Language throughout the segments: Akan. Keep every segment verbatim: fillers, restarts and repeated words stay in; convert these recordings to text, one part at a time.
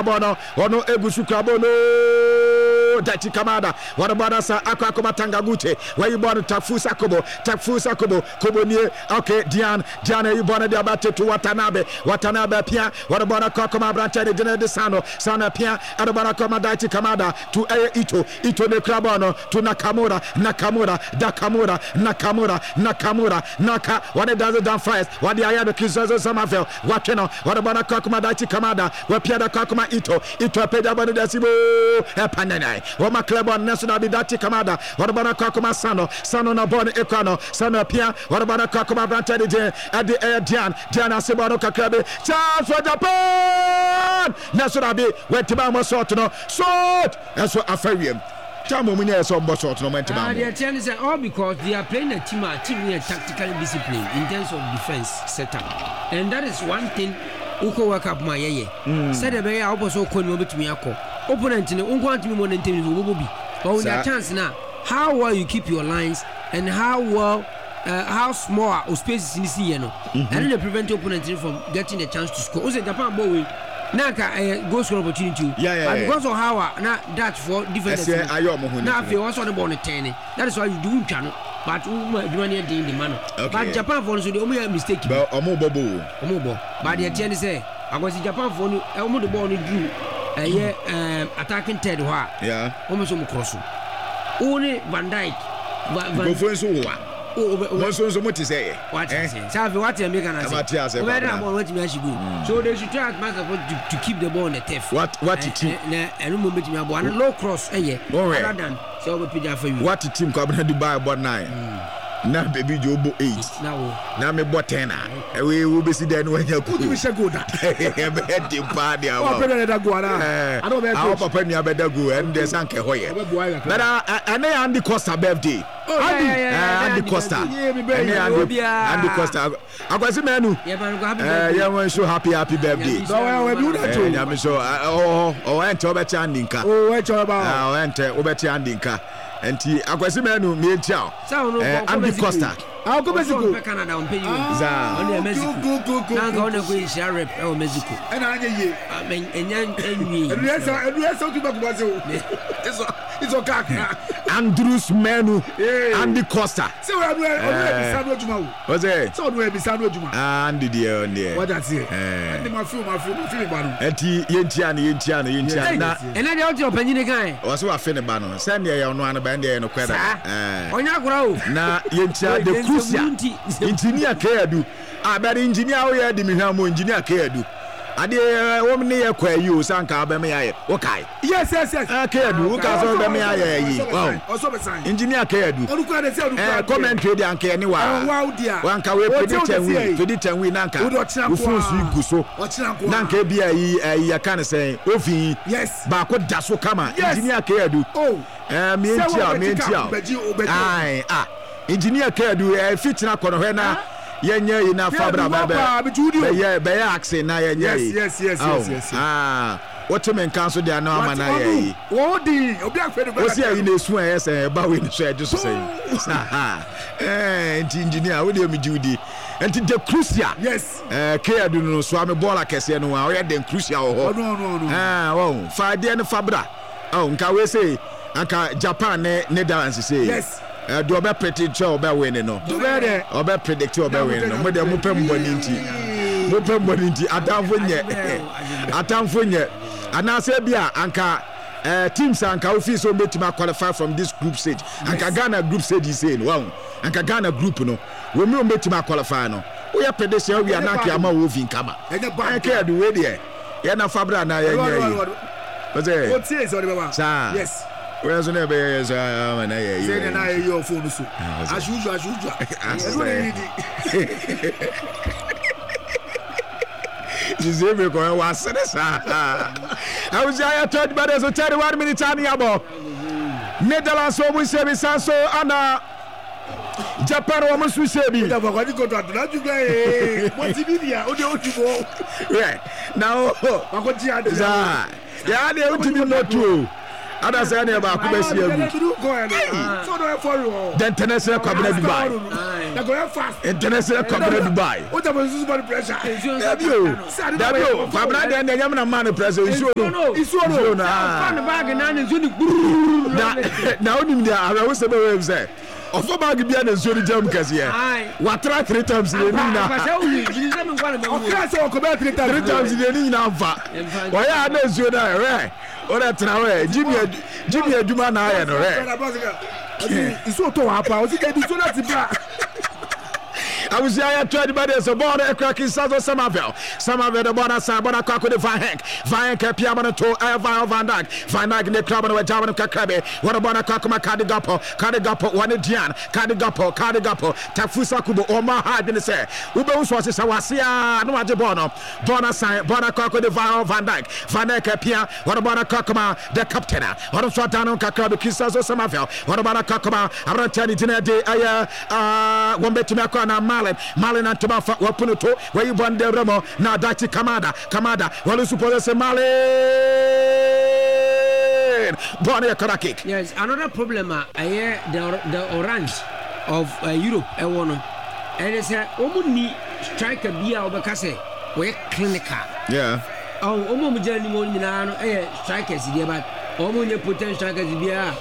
Bono, Ono Egusu Krabono, Dachi Kamada, Wadabanasa, Aquacoma Tangaguche, where you born Tafusa Kobo, Tafusa Kobo, Kobo near, okay, Dian, Diana, you born the Abate to Watanabe, Watanabe Pia, Wadabana Kokoma Brancha de General de Sano, Sana Pia, Adabana Koma Dachi Kamada, to Ito, Ito de Krabono, to Nakamura, Nakamura, Dakamura, Nakamura, Nakamura, Naka, what it does it down first, what the Ayana Kizazo Samavel, Watchino, Wadabana Kokoma Dachi Kamada, where Pia Kokoma Ito, Ito Pedabana Dasibo, Epanene, Wama Clebon, National Bidati Kamada, Wadabana Kokoma Sano, Sano Nabon Econo, Sano Pia, Wadabana Kokoma Brancha de at the air Dian, Diana Sibano Kakabe, chance for Japan, National Be, where Tibamo Sotono, Sort, and so Afarium. Tamu Munia so much no momentum. They are telling us all because they are playing a team, a team with tactical discipline in terms of defense setup, and that is one thing. Uko work up my ye. Said the way I was so cold over to me. Opponent in the Unquantum Monetary will be. But with a chance now, how well you keep your lines and how well, uh, how small or spaces in the sea, you know, and then prevent opponent from getting a chance to score. Was it Japan Bowie? Naka a goal score opportunity. Yeah, yeah. But because of how not that for defense. Now, if you also on the ten, that is why you do channel. But you money in the man. But Japan for so the only mistake. But Omobo, Omobo. But the ten say, I was in Japan for Omo the ball drew a year attacking Ted. Yeah, almost on cross. Only Van Dyke. Go for so. Oh, what's so much to say? What is it? What you make an answer? So they should try as much as to keep the ball on the turf. What what team? And remember me about a low cross, eh? Rather than so we put for you. What team come to buy about nine? Now baby Jobo eight. Now now me bought ten. We will be sitting when you could we shall go that. The party. I don't know. Our papa near better go and there's Anke Hoyer. But I know Andy Costa birthday. Andy, Andy Costa, Andy, Andy Costa. I was a man who, yeah, we're so happy, happy birthday. So I will do that too. I'm so, oh, oh, I went over Chandinka. Oh, wait, about I went over Chandinka. And I was a man who made chow. Andy Costa. I'll go to Canada and pay you. Only a Mexico. Now go on a way, Sheriff, or Mexico. And I mean, and young, and yes, I saw to back. It's okay. Andrews Menu, Andy Costa. So I'm going was it? So we be sandwich. Andy, dear, dear. What that's it? And my film, my film, my film. And Yentian, Yentian, Yentian. And I don't your opinion again. Was what Finny Bannon. Send me on one band and a credit. On your grow. Now, Yentian, the Crucia. Engineer Kedu. I bet engineer, we had the Minamo engineer Kedu. I did woman near where you sank me. Okay. Yes, yes, yes. I can't do. Well, engineer Kedu. Commentary the Anke anywhere. Wow, dear. One can we predict and we predict and we Nanka. Who force you so. Nanka be a can say, Ofi. Yes. But what does so come? Engineer Kedu. Oh, me and Tia, me and Tia. Aye, ah. Engineer Kedu, a fitna corner. Yenye ina fabra bebe. Yeah, be axe na yenye. Yes, yes, yes, yes, yes. Ah, what you mean cancel there no man na ye. What di? Obi afedo be. O see you dey so yes eh ba we ni so just say. Eh, engineer we dey me Judy. And the crucial. Yes. Eh, Kedu no so am ball akese no a we dey crucial ho. No, no, no. Ah, oh, fa dey no fabra. Oh, nka we say anka Japan ne Netherlands say. Yes. Uh, do obe predict obe win no. Do better. Obe predict obe win no. Mo de mo pem boni nti. Mo pem boni nti atamfo nye. Atamfo nye. Anase bia anka uh, teams anka ofi so metima qualify from this group stage. Anka yes. Ghana group stage is saying wow. Anka Ghana group no. We me metima qualify no. We are prediction we anaka ama wo fin kama. Anka do we there. Ya na fabra na ya nye. What's it? What is it baba? Yes. Where's the neighbor? Yes, I am. Say the night your phone so. As usual, as usual. This is going to say this. I was there third, but there's a thirty-one minute time here. Netherlands almost say me so Anna. Japan almost we say me. Never got to go to that. You guys, what's the media? Only what you go. Right now, I'm going to yeah, they want to be more true. Ada say na ba ku be sia gu. So do for you. Den tenese kwabena Dubai. na go fast international company Dubai o ta so super pressure dabio dabio fabra de na nyam na man pressure isuo no isuo no fan bag na ne nsuo ni na na onim dia ara wo se be we say ofo bag bia na nsuo ni jam kase ye watra three times le ni na pasa o ni bi se me kwa na me o kra se o ko be three times three times le ni na va wa ya na nsuo na re o na tra we jimi jimi aduma na aye no re isuo to wa pa o si ke di so na ti bra I was here at twenty minutes of border a crack in South Somerville. Somerville, the border, Sabona, Cock with the Van Hank, Van Piamano to Van Van Dyke, Van Dyke in the club and Javan of Kakabe. What about a Kakuma Kadigapo, Kadigapo, one Dian, Kadigapo, Kadigapo, Tafusa Kubo, or my hard in the say. Uber was a Sawasia, no Bono, Bona Sign, Bona Cock with the Van Van Dyke, Van Dyke Pia, what about a Kakuma, the captain, what of Sotano Kakabe, Kisazo Somerville, what about a Kakuma, I'm not telling you today, uh, one bit to make on a Malin, Malin and Tomafa, Wapunuto, where you born the Remo, now Dachi Kamada, Kamada, what is supposed to say Malin? Born a Karaki. Yes, another problem, uh, the, the orange of uh, Europe, I want to, and it's a woman striker be our Bacase, we're clinical. Yeah. Oh, almost journey morning, eh, strikers, dear, but almost potential strikers, dear.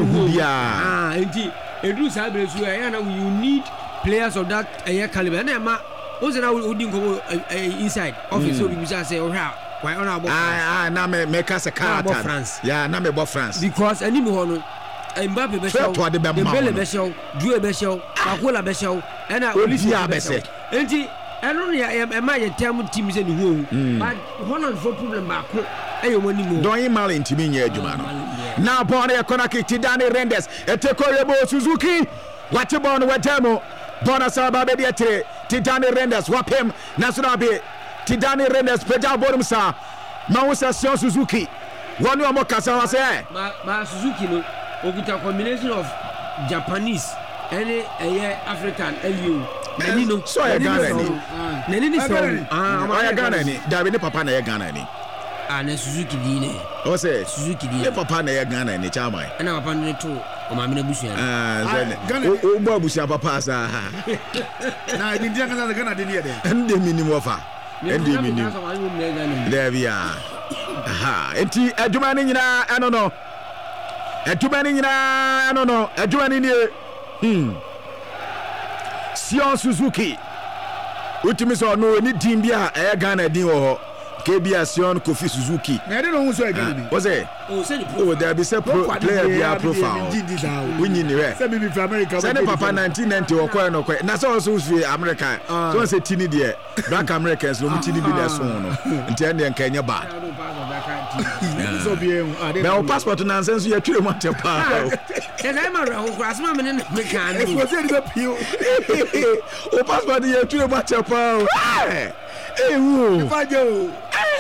Ah, indeed, it do sabres, you need players of that uh, caliber. And Emma wasn't out inside office, so we say, oh, why on our ah, ah, now make us a car about France. Yeah, now me about France. Because any more. Mbappe Beshel, Dembele Beshel, Due Beshel, Pakola Beshel, and I will see Beshel. And I don't know, am I a term teams in the room? But one of the problem back, I want to don't Malin to me, Jumano. Now, Bonnie, Konaki, Tidani Rendes, a Tekorebo Suzuki, what you born with Temo, Bonasaba Bediate, Tidani Rendes, wap him, Nasurabe, Tidani Rendes, Peja Borumsa, Mausa Sion Suzuki. One more Mokasa was there. Ma Suzuki, no. With a combination of Japanese and a African L U. Nenino, so I got any. Nenini, I got any. David Papa na Ghana any. And Suzuki Dine. O say Suzuki Dine. Papa na Ghana any chama. And our partner too. O Mamina Busia. Ah, Ghana. O Babusia Papa sa. Na I didn't Ghana Ghana didn't there. And the minimum offer. And the minimum. There we are. Aha. Enti adwumani nyina I don't know. Adwumani nyina no no adwumani nie hmm Sion Suzuki utimi so no ni team bia e Ghana din wo ho ke bia Sion Kofi Suzuki na dey no hu so e Ghana bi o say o say o there be say player bia profile winni ni we say be from America say ne papa nineteen ninety o ko no ko na so so so America so say tini de black Americans no tini bi na so no nti en de nka nya ba so bien ah me o passport na nsenso ya twire mo atepa e na ma ra ko asma me ne me kan e so say be pio o passport ya twire mo atepa eh wo fajo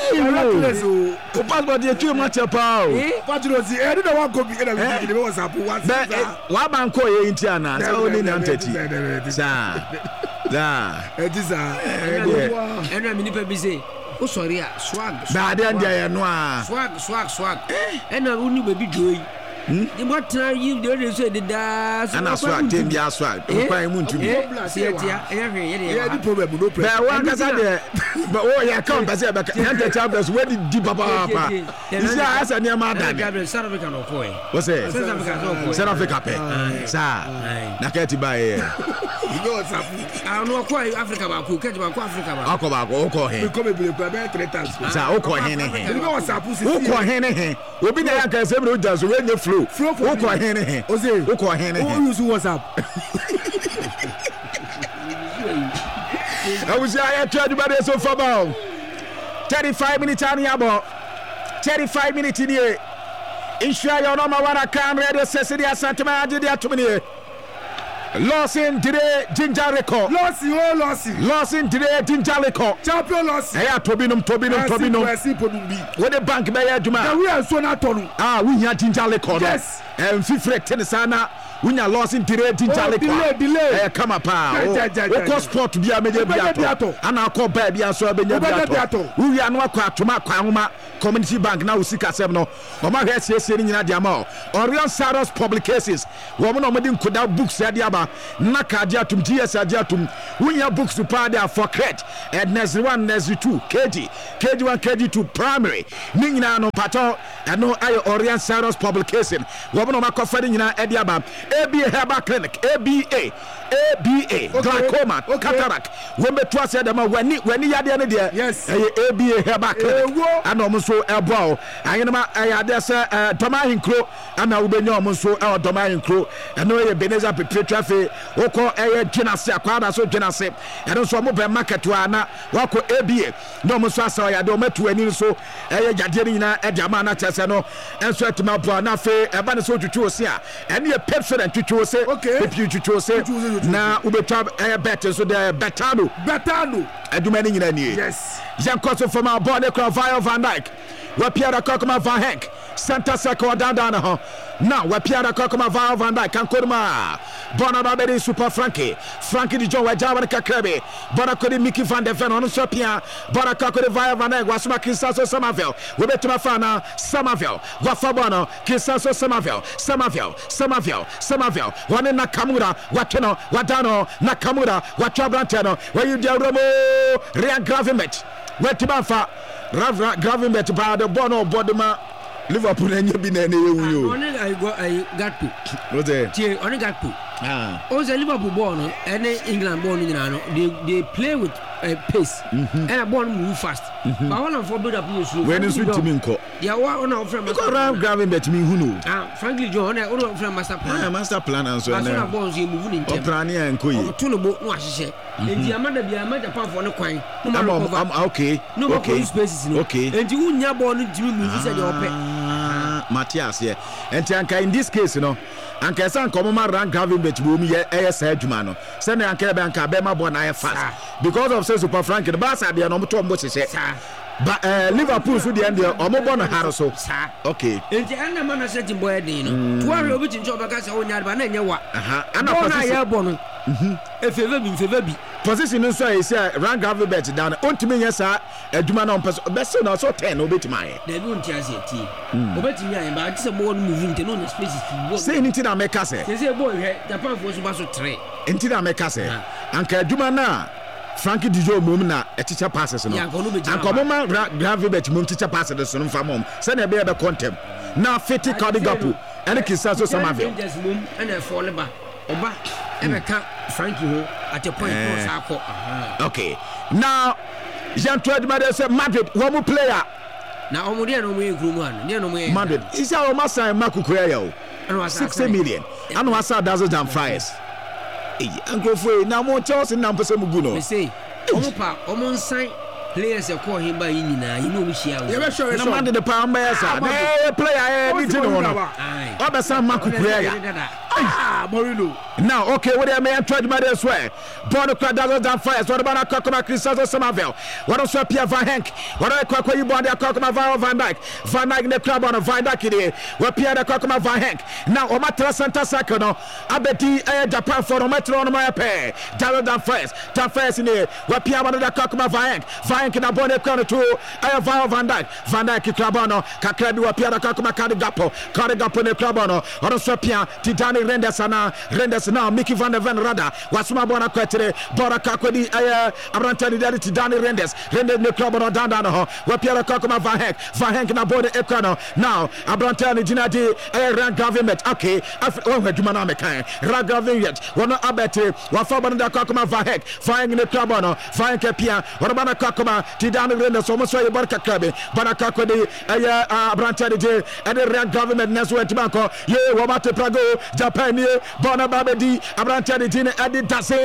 o passport ya twire mo atepa o fajo si e do wa copy e na we be WhatsApp WhatsApp wa banko ye nti ana sa o ni na thirty sa da e ti sa e na me ni pa bi say o sorry a swag ba de ndia ye no a swag swag swag e na uni be bi joyi the more time you do this the da ana swag tem bia swag kwa mu ntumi see tia e hwe ye de ya di problem no problem ba wan kasa de ba o ya come ba say ba ndia chambers we di papa papa isi asa ne ma da Gabriel South Africa no ko e o say South Africa no ko South Africa pe sa na ka ti ba ye you know what's up ah no ko Africa ba ko ke ba ko Africa ba akọ ba ko ko he we come be play be three times sa o ko he ne he you know what's up o ko he ne he obi na ya ka say bro just we nye flow o ko he ne he o say o ko he ne he o use WhatsApp I was here to everybody so far about thirty-five minutes on yabo thirty-five minutes in here inshallah your number one can radio session ya santama adi dia tumini Lawson today Ginger record Lawson oh Lawson Lawson today Ginger record champion Lawson eh tobinum tobinum tobinum we the bank be ya juma we are so na tonu ah we here Ginger record yes em fifre ten sana unya loss in delay tinjale delay delay eh kama pa o ko sport bia meje bia to ana akọ ba bia so abenya bia to uya no akọ atoma akọ ahoma community bank na usika sem no o ma hwe siesie ni nyina dia ma Orion Saros Publications wo mo no mo di nkoda books ya dia ba na ka dia tum G S dia tum unya books pa dia for credit and nursery one nursery two K G K G one K G two primary ni nyina no pato no ayo Orion Saros Publication wo mo no ma kofa ni nyina e dia ba A B A Herbal Clinic A B A A B A okay. Glaucoma okay. Cataract when be to say dem when when yade ne dia yes A B A Herbal Clinic and omo so ebo ayenema ayade se doma hinkro ana wo benya omo so e doma hinkro eno ye Beneza Petrafe woko eye Genase akwada so Genase eno so omo be market wa na wako A B A no omo so asa yade omo tu ani so eye yade ni na e dia ma na tese no enso etima bo na fe e ba ne so twetwe ose a ene ye pepsodent twetwe ose pepi twetwe ose na ubetwa eye bet so de betano betano aduma ni nyina nie yes yankoso from our boy Necro Vio Van Dijk Wapiara Kokoma Van Henk Santa Sako Dandana ho now Wapiara Kokoma Vio Van Dijk Kankorma Bona Babedi Super Frankie Frankie Di John Wajawa Kakrebe Bona Kodi Mickey Van de Ven on Sopia Bona Kokodi Vio Van Dijk Wasuma Kinsaso Somerville Webetuma Fana Somerville Wafabono Kinsaso Somerville Somerville Somerville Somerville Wane Nakamura Wateno Wadano Nakamura Wachabrantano where you do Romo Real Gravimet Wetibafa Ravra Gravimet by the Bono Bodima Liverpool and you be in you. Only I got I got to. What's it? Only got to. Ah. Also Liverpool born and England born in they they play with uh, pace mm-hmm. and a born move fast. Mm-hmm. But one of four build up you slow. When is with Timinko? Yeah, one of from Gravimet me who know. Ah, frankly, John, I order from master plan. Master plan and so on. I born you moving in Prania and Koy. Tunable wash. And the amount of the amount of pound for the coin. I'm okay. No okay spaces. Okay. And you never born to move said your pet. Matthias, yeah. And in this case, you know, and can some common rank having bet boom, yeah, A S Edmano. Send Uncle Banka Bema Bona fast because of say Super Frank, the bass at the Anomato Moses. But uh, Liverpool should the end there, or Mobona Harroso. Okay. And the end of man said in Boydino, two are which in Jobagas own Yabana, what? Uh-huh. And I have one. If you be, if you be. Position is say, rank having bet down. On to me, yes, sir. A Duman on person, best soon also ten, obey to my. They won't tell you, obey to me, but it's a board moving to know the spaces. Say anything I make us say. They say, boy, the pound was about to trade. Until I make us say, Uncle Dumana. Frankie Dijo Mumna, a teacher passes no. And Comoma Gravibet Mum teacher passes on from home. Send a bear the contempt. Now fifty Cardigapu and a Kisaso Samaville. And a fallaba. Oba and a cat Frankie at a point. Okay. Now Jean Claude Madrid said Madrid, one more player. Now Omodia no way Gruman, Madrid. Is our master and Marco Cuello. sixty million. And what's our dozen damn fries. Uncle Frey, now more Charles and Nampa Muguno. They say, Omopa, Omon sign players are calling him by Inina, you know, Michelle. You're sure it's under the palm by us. Hey, player, I need to know. Other some Marco Cuello. Ah, Morino. Now, okay, what I may have tried my as well. Bono dozen damn fries. What about a Cockama Crisazo Somerville? What else Pierre Van Henk? What I call you born the Cockama Van Dijk? Van Dijk in the club on a Van Dijk here. Where Pierre the Cockama Van Henk. Now, Omatra Santa Sacono. Abeti Japan for Ometro on my pay. Dozen damn fries. Damn fries in here. Where Pierre one of the Cockama Van Henk. Van Henk in a bonnet corner too. I have Van Dijk. Van Dijk Clubano. Kakradu Pierre the Cockama Cardigapo. Cardigapo in the clubano. Or a Pierre Titani Rendesana. Rendes now. Mickey Van der Ven Rada. Wasuma Bona Quetre. Bora Kakodi. Abrantani Daddy Danny Rendes. Rendes the club on Dandano. Where Pierre Cockama Van Henk. Van Henk in a body econo. Now Abrantani Ginadi. Ran Gavimet. Okay. Oh, Dumana Mekan. Ragavin yet. One abete. Wafabana Cockama Van Henk. Van in the club on. Van Capia. What about a Cockama? Tidani Rendes. Almost say Barca Club. Bana Kakodi. Abrantani. And the Ran Government Neswet Banco. Ye, Wabate Prago. Japan. Bona Babedi. Abrantani Dine Adi Dazen.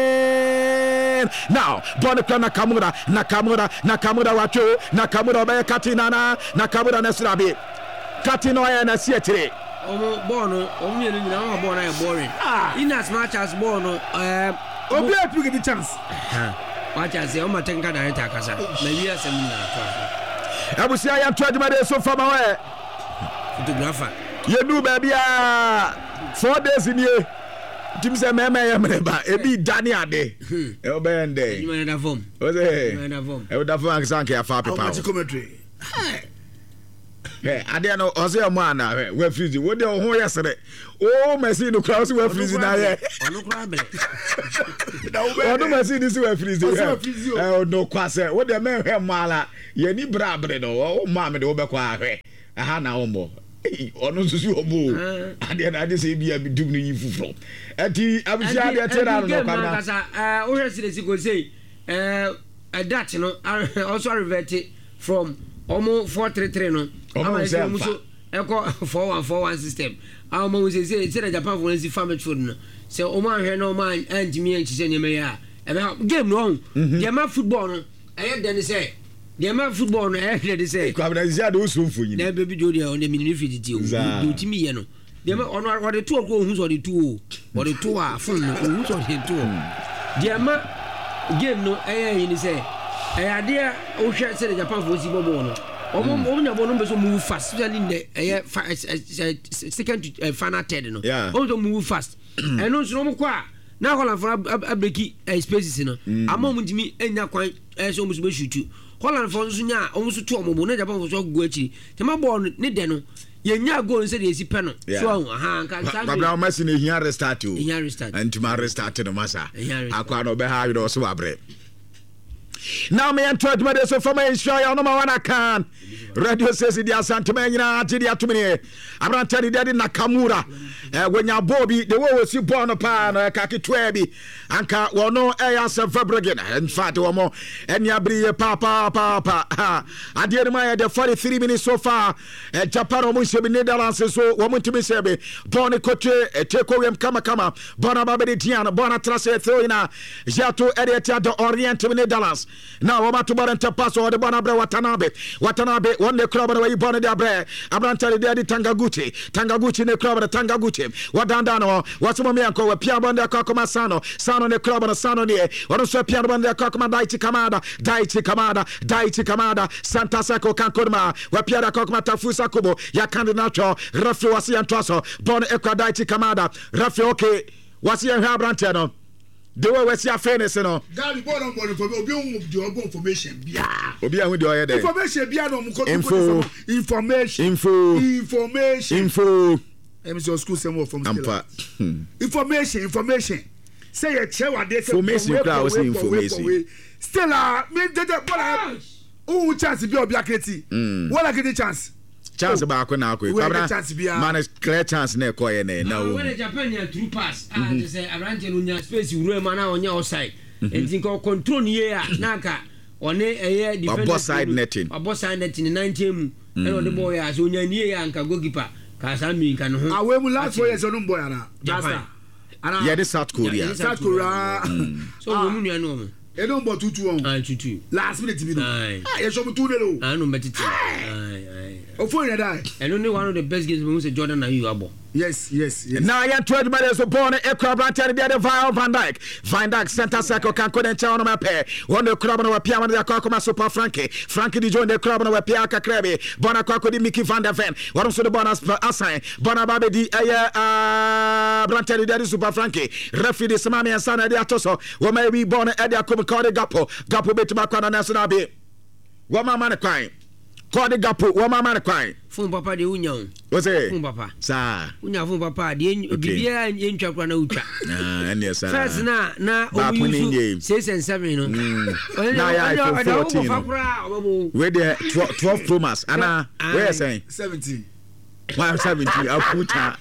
Now, Bonaka Nakamura, Nakamura, Nakamura Wacho, Nakamura Bay Katinana, Nakamura Nesrabi, Katino and a Sietri. Oh, Bono, only now born I boring. Ah, in as much as Bono, uh, oh, we have to get the chance. Watch as the Oma Tenka Takasa, maybe a seminar. I will say I am trying to make so far away. Photographer. You do baby four days in here. Tim say me me yemreba e bi dani ade e obende you man da form o say man da form e o da form aksan ke afa pepa o commentary eh ade no o say mo ana we freeze wo de ho yesere o machine no cross we freeze na ye ono kra bele ono machine si we freeze eh o no kwase wo de me hwe mala ye ni brabre no o ma me de wo be kwa ahwe aha na wo mo ono susu obo ade na ade say bia bidum no yi fufuro ati abisia ade tera no kwamna kasa eh o hwese si go say eh that no also revert from omo four three three no omo say so eko four one four one system omo we say say Japan for nsi farm food no say omo ahwe no man antimi anchise nyeme ya e game no dey ma football no eh den say the man football no eh dey say kwabna zia de usumfo yin na baby do dey on the minifit ti o do timi ye no the man on what the two of go hu so the two o the two a fun no hu so the two the man game no eh yin say eh ade o hwe say the Japan for si bobo no omo omo nya bo no be so move fast especially in the eh second to final third no o so move fast and no so no kwa na Holland for abeki spaces no ama mo ntimi enya kwan eh so mo so be shoot Holland for nso nya o nso to omobo na Japan for so go achi te ma ball ne de no ye nya goal nse de esi pe no so aha kan san babra machine ehia restart o ehia restart antuma restart no masa akwa no be ha wi do so abre now me ento aduma de so fama insha ya no ma wana kan radio says di asante me nyina ati di atumini abranta di de Nakamura eh wonya bobi de wo si ball no pa no ka kitwa bi anka wono e ya se Verbruggen in fact wo mo eni abriye pa pa pa pa ade ma ya de forty-three minutes so far eh, Japan o mo se bi Netherlands so wo mo ntimi se bi ball ne kote take away kama kama bona babedi diana bona trase throw ina jato area de Orient Netherlands now what to barenta pass or the Bonabre Watanabe Watanabe one the club away born the abre Abranta de Tangaguchi Tangaguchi the club of Tangaguchi what down down what's mommy uncle with Pia Bonda Kokoma Sano Sano the club of Sano near what also Pia Bonda Kokoma Daichi Kamada Daichi Kamada Daichi Kamada Santa Sako Kankurma where Pia Kokoma Tafusa Kubo Yakandi Nacho Rafi Wasi and Tosso Bon Ekwa Daichi Kamada Rafi okay what's your Abrantano the way we see a fairness no Gary born on for obi on the information bia obi ahun de oye dey information bia no mo info information info information info em so school sem from ampa information information say a che wa dey information crowd say information still ah me dey bola o chance bi obi akreti wala get chance chance ba ko na ko kabra man clear chance na ko ye na na when Japan ya through pass ah to say arrange no nya space wuro ma na onya outside entin ko control ni ya na ka one eye defender both side netting both side netting ninety mu e no the boy as onya ni ya nka goalkeeper ka sa mi nka no ho awe mu last four years on boy ana Japan ana yeah this South Korea South Korea so wo mu nua no mo e don bo tutu on ah tutu last minute bi no ah ye so mu tu de lo ah no metiti ai ai o fo ina dai and only one of the best games we say Jordan na you abo yes yes yes now ya twelve minutes so born e crab ranter the Vile Van Dijk Van Dijk center circle kan ko den cha on ma pair one the club no pia man the akoma Super Frankie Frankie di join the club no pia ka krebe bona ko di Mickey van der Ven one so the bonus assign bona babe di eh ah ranter the Super Frankie referee the samami and sana the atoso wo may be born e the akoma ko the gapo gapo betima kwa na national be wo ma man kwan ko the gapo wo ma man kwan phone papa de unya o say phone papa sa unya phone papa de bibia entwa kwa na utwa ah ene sa first na na o use six and seven no na ya iPhone fourteen we dey twelve Pro Max ana we say seventeen one seventy afuta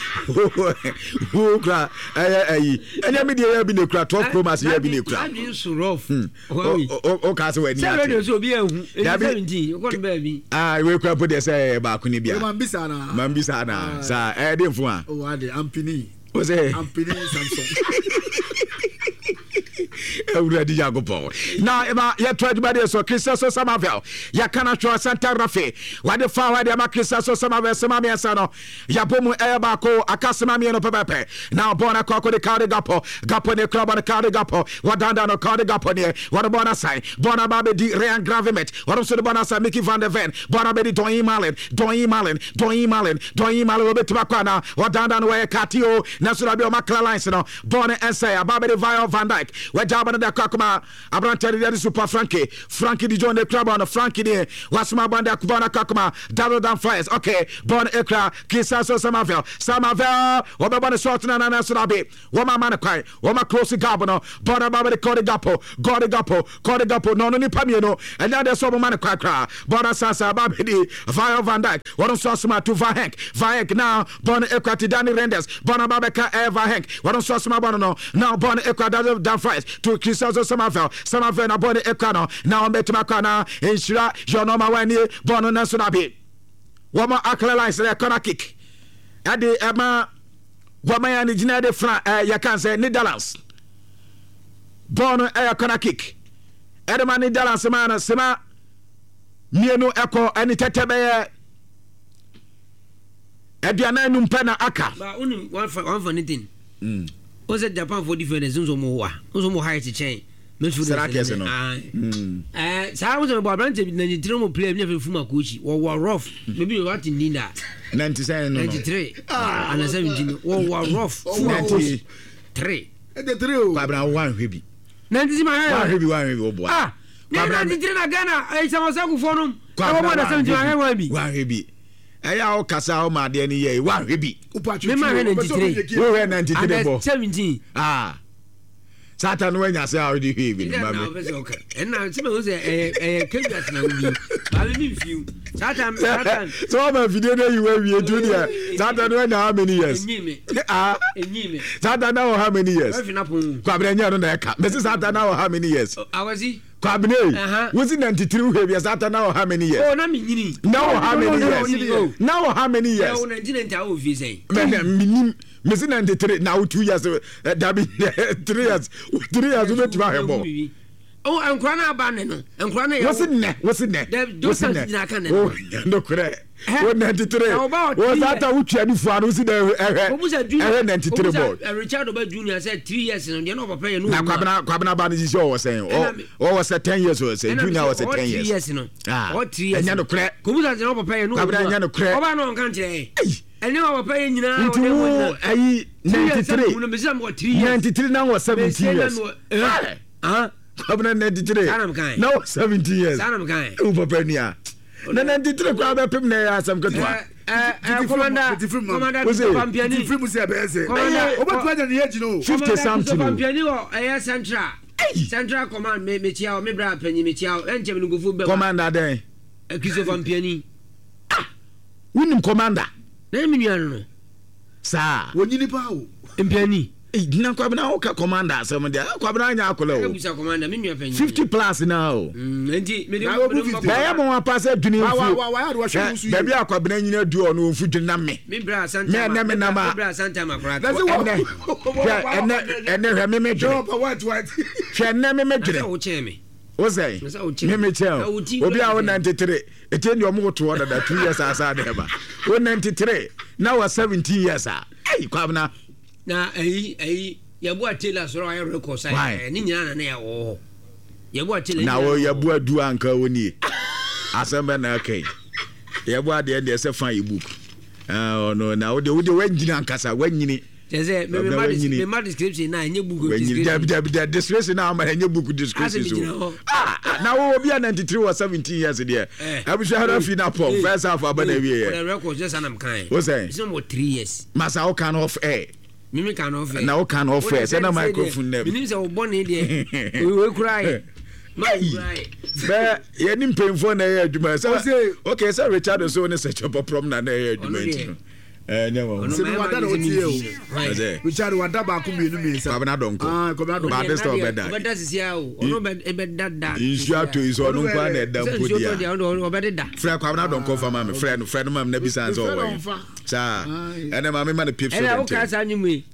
wo kra eh eh enya me dey ya bi ne kra twelve Pro Max ya bi ne kra abi so rough o o ka se we ni seven so bi ehu seventeen o ko be bi ah we kra po dey say ba ko ni bia man bisa na man bisa na sa eh dey fu a o wa dey ampini o say ampini Samsung Already Yagopo. Now, Emma, you tried by this, so Christos Samavel, Yakana Chua Santa Rafe, what the far where the Macrisas Samavel, Samamia Sano, Yabomu Airbaco, Acasamami and Pepe. Now, Bona Coco de Cardigapo, Gapo de Club on the Cardigapo, what down on the Cardigapo near, what a Bonasai, Bonababe di Rean Gravimet, what also the Bonasa, Mickey Van der Ven, Bonababe Doy Malin, Doy Malin, Doy Malin, Doy Malin, Robert Tobacana, what down on the way, Catio, Nasurabio Maclalines, no, Bona and say, Babe Vio Van Dyke, where Jabana da Kakuma, Abrantari Super Frankie, Frankie di John the Club on the Frankie near, Wasma Banda Kubana Kakuma, Double Down Flyers, okay, Bon Ekra, Kisaso Samavel, Samavel, Wabana Sortana Nasurabi, Wama Manakai, Wama Close Gabano, Bona Baba de Codigapo, Godigapo, Codigapo, no, no, Pamino, and now there's some Manakra, Bona Sasa Babidi, Vio Van Dyke, what on Sosma to Vahank, Vahank now, Bon Ekra to Danny Renders, Bona Babaka, Eva Hank, what on Sosma Bono, now Bon Ekra down fries to Kisaso Samavel, Samavel, and Bon Ekano, now Metamakana, in Shira, Jonoma Wani, Bono Nasunabi. Wama Aklalines, their corner kick. At the Emma Wama and the Genade Fran, Yakan say Netherlands. Bono air corner kick. Edman Netherlands, Semana, Sema, Mieno Echo, and the Tetebe Ediana Numpena Aka. But only one for one for anything. Was it Japan for different reasons or more? Also more high to change. Eh, saa wo about brand na nyitire mo play me from Akuchi. Wo wo rough. Maybe you want in dinner. ninety-seven no. ninety-three. Ah, and seventeen. Wo wo rough. ninety-three. And the three. Babra one hwebi. ninety-three my one hwebi one hwebi obo. Ah. ninety-three na Ghana. Eh, sama sa ku for no. Ko mo na seventeen my one bi. One hwebi. Eya o kasa o ma de ni ye one hwebi. Me ma ninety-three. We ninety-three bo. seventeen. Ah. Satan when you say already here with okay. And now some was a a cabinet now be. I mean few. Satan Satan. So I'm video you were we junior. Satan when how many years? Ah. Satan now how many years? Kwabrenya no na ka. Mrs. Satan now how many years? I was he. Kwabne. Was it ninety-three we Satan now how many years? Oh na me nyini. Now how many years? Now how many years? Oh nineteen ninety o fi say. Minim Missing ninety-three now two years uh, that be three years three years we met my boy. Oh, I'm crying about no. I'm crying. What's in there? What's in there? What's in there? Oh, no correct. One ninety-three. Was that a which you for who's in there? I ninety-three boy. Richard Obey Junior said three years and you know pay no. Now Kwabena Kwabena Bani is was saying. Oh, oh was ten years was saying. Junior was ten years. Yes, no. Ah. What three years? And no correct. Kumuza no pay no. Kwabena no correct. Oba no kan kire. And now I'm paying you now. ninety-three. ninety-three now was seventeen years. Huh? Kwabena ninety-three. Now seventeen years. Sanam kind. Uber Penia. ninety-three Kwabena Pimne some good one. Uh, Commander, Commander, Pampiani, fifty something. Pampiani, I Central, Central Command, me Michel, me bra penny Michel, and Jim go football. Commander, there. A kiss of Pampiani. Winning Commander. Name me, sir. When you nip Impiani. Dina Kwabena Oka Commander, some of the Kwabena Yakolo. Commander, mean fifty plus now. Indeed, maybe I am on pass at Dunia. Maybe I could bring you do on food and me. Me bra Santa, me Nama, Santa Macra. That's what and then her mimmy job. What, what? Can never make it. What's that? Mimmy tell. Obi our ninety-three. It in your motor order that two years as I never. one ninety-three. Now we're seventeen years. Hey, Kwabena. Na eh eh yabu atela so I record say ni nyana na ya wo yabu atela na wo yabu adu anka woni asamba na kai yabu ade de se fan ebook ah no na wo de wo de wanyina ankasa wanyini say me me ma description na nye book description the description na ma nye book description so ah na wo obi ninety-three or seventeen years there abu shahara fi na pop first half abana wie the record just anam kan wo say it's no three years masa wo kan off air Mimi can offer. Now can offer. Send a microphone there. Mimi say born there. We will cry. My cry. But you didn't pay for na here adwuma. Say okay, so Richard so ne search up from na here adwuma. Eh nyawo. Se mi wada na oti e o. Richard wada ba ko mi nu mi sa. Kwabena donko. Ah, Kwabena donko. Ba best of beda. Beda sisia o. Ono be dada. Isu ato isu onu kwa na edam podia. Isu ato ono be da. Friend Kwabena donko fa ma me friend friend ma na bi san so wo. Sa ene ma me ma na pip so. Ene o ka sa nyimu.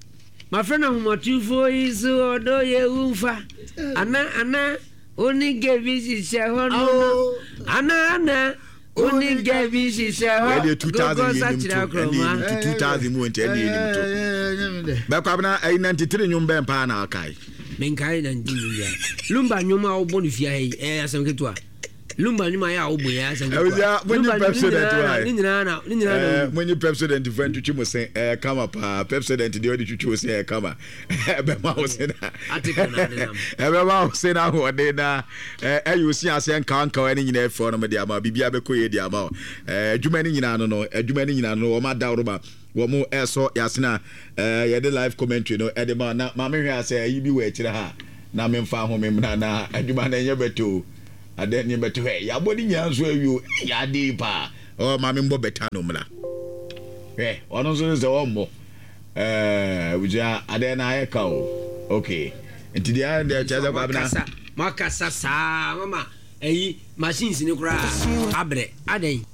my friend of Motifo is odo ye umfa ana ana only gave his shahono ana ana only gave his shahono two thousand two thousand mu enti eni eni to ba kwa na ninety-three nyum ben pa na akai men kai na ndi ya lumba nyuma obo ni fia he eh asem ketua lumba nyuma ya obo ya asem ketua when you president why ni nyina na ni nyina na when you president friend to chimo say eh kama pa president dey odi chuchu say eh kama be ma o say na atika na na e be ma o say na ho dey na eh you see ase nka nka ni nyina efo no me dey ama bibia be koye dey ama eh adwuma ni nyina no no adwuma ni nyina no o ma da roba wo mo eso yasena eh ye dey live commentary no e dey ma na ma me hwe ase yi bi we kire ha na me mfa ho me na na adwuma na nye beto ade ni beto he ya bodi nya so awu ya dey pa o ma me mbo beta no mla eh ono so ze o mbo eh uja ade na ye ka o okay enti dia de chaza kwa bina makasa sa mama eyi machines ni kura abre aden